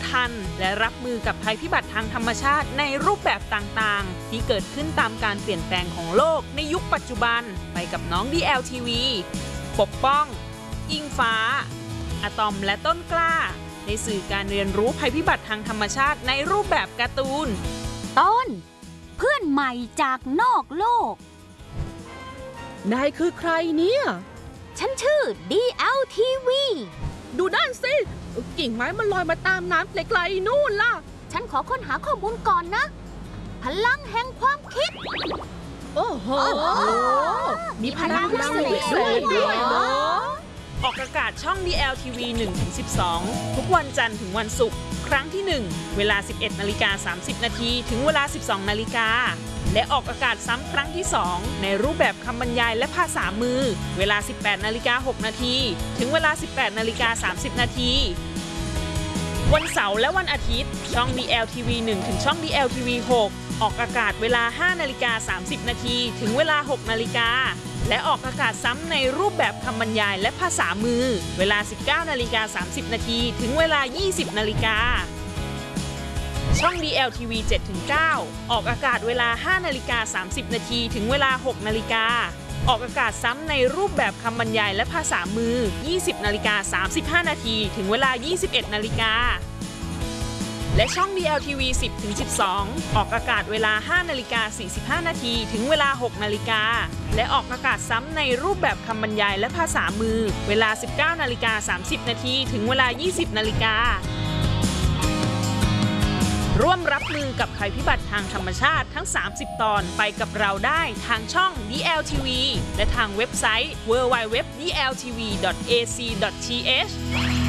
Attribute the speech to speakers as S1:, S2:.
S1: ทันและรับมือกับภัยพิบัติทางธรรมชาติในรูปแบบต่างๆที่เกิดขึ้นตามการเปลี่ยนแปลงของโลกในยุคปัจจุบันไปกับน้อง DLTV ปกป้องอิงฟ้าอะตอมและต้นกล้าในสื่อการเรียนรู้ภัยพิบัติทางธรรมชาติในรูปแบบการ์ตูน
S2: ต้นเพื่อนใหม่จากนอกโลก
S3: นายคือใครเนี่ย
S2: ฉันชื่อ DLTV
S3: ดูด้านสิกิ่งไม้มันลอยมาตามน้ำไกลๆนู่นล่ะ
S2: ฉันขอค้นหาข้อมูลก่อนนะพลังแห่งความคิด
S3: โอ้โหมีพลังพิเศษด้วยเนาะ
S1: ออกอากาศช่อง DLTV 1-12 ทุกวันจันทร์ถึงวันศุกร์ครั้งที่ 1 เวลา 11:30 นาทีถึงเวลา 12 นาฬิกาและออกอากาศซ้ำครั้งที่ 2 ในรูปแบบคำบรรยายและภาษามือเวลา 18:06 นาทีถึงเวลา 18:30 นาทีวันเสาร์และวันอาทิตย์ช่อง DLTV 1 ถึงช่อง DLTV 6 ออกอากาศเวลา 5:30 นาทีถึงเวลา 6 นาฬิกาและออกอากาศซ้ำในรูปแบบคำบรรยายและภาษามือเวลา 19:30 นาทีถึงเวลา 20 นาฬิกาช่อง DLTV 7-9 ออกอากาศเวลา 5:30 นาทีถึงเวลา 6 นาฬิกาออกอากาศซ้ำในรูปแบบคำบรรยายและภาษามือ 20:35 นาทีถึงเวลา 21 นาฬิกาและช่อง DLTV 10-12 ออกอากาศเวลา 5:45 นาทีถึงเวลา 6 นาฬิกาและออกอากาศซ้ำในรูปแบบคำบรรยายและภาษามือเวลา 19:30 นาทีถึงเวลา 20 นาฬิการ่วมรับมือกับภัยพิบัติทางธรรมชาติทั้ง 30 ตอนไปกับเราได้ทางช่อง DLTV และทางเว็บไซต์ www.dltv.ac.th